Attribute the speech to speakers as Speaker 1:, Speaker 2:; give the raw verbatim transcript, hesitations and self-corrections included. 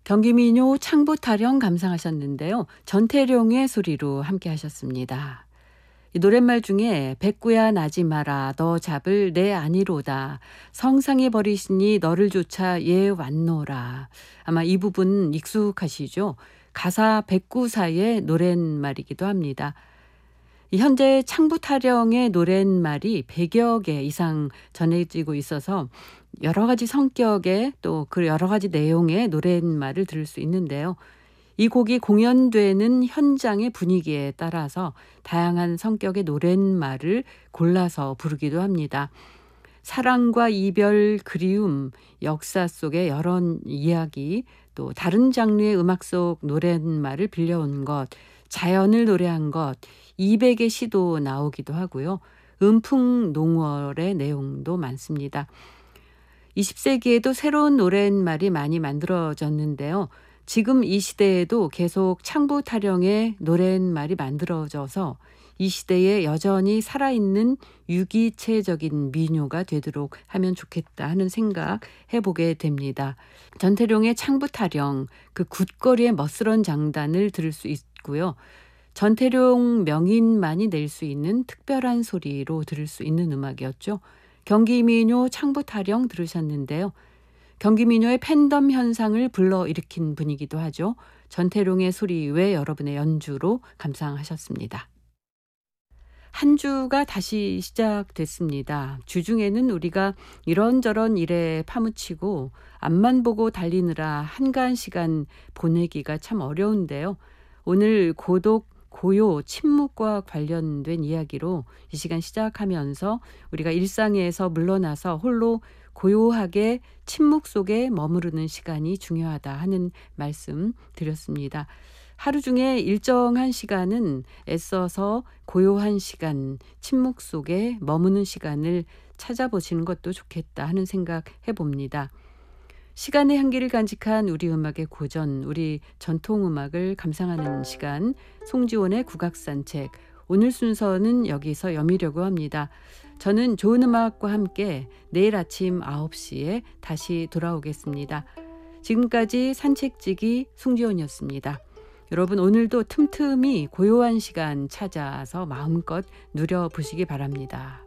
Speaker 1: 경기민요 창부 타령 감상하셨는데요. 전태룡의 소리로 함께 하셨습니다. 이 노랫말 중에 백구야 나지 마라 너 잡을 내 아니로다 성상이 버리시니 너를 조차 얘 왔노라. 아마 이 부분 익숙하시죠? 가사 백구사의 노랫말이기도 합니다. 이 현재 창부 타령의 노랫말이 백여 개 이상 전해지고 있어서 여러 가지 성격의 또 그 여러 가지 내용의 노랫말을 들을 수 있는데요. 이 곡이 공연되는 현장의 분위기에 따라서 다양한 성격의 노랫말을 골라서 부르기도 합니다. 사랑과 이별, 그리움, 역사 속의 여러 이야기, 또 다른 장르의 음악 속 노랫말을 빌려온 것, 자연을 노래한 것, 이백의 시도 나오기도 하고요. 음풍농월의 내용도 많습니다. 이십 세기에도 새로운 노랫말이 많이 만들어졌는데요. 지금 이 시대에도 계속 창부 타령의 노랫말이 만들어져서 이 시대에 여전히 살아있는 유기체적인 민요가 되도록 하면 좋겠다 하는 생각 해보게 됩니다. 전태룡의 창부 타령, 그 굿거리의 멋스런 장단을 들을 수 있고요. 전태룡 명인만이 낼 수 있는 특별한 소리로 들을 수 있는 음악이었죠. 경기민요 창부 타령 들으셨는데요. 경기민요의 팬덤 현상을 불러일으킨 분이기도 하죠. 전태룡의 소리 외 여러분의 연주로 감상하셨습니다. 한 주가 다시 시작됐습니다. 주중에는 우리가 이런저런 일에 파묻히고 앞만 보고 달리느라 한가한 시간 보내기가 참 어려운데요. 오늘 고독, 고요, 침묵과 관련된 이야기로 이 시간 시작하면서 우리가 일상에서 물러나서 홀로 고요하게 침묵 속에 머무르는 시간이 중요하다 하는 말씀 드렸습니다. 하루 중에 일정한 시간은 애써서 고요한 시간, 침묵 속에 머무는 시간을 찾아보시는 것도 좋겠다 하는 생각 해봅니다. 시간의 향기를 간직한 우리 음악의 고전, 우리 전통음악을 감상하는 시간, 송지원의 국악산책. 오늘 순서는 여기서 여미려고 합니다. 저는 좋은 음악과 함께 내일 아침 아홉 시에 다시 돌아오겠습니다. 지금까지 산책지기 송지원이었습니다. 여러분 오늘도 틈틈이 고요한 시간 찾아서 마음껏 누려보시기 바랍니다.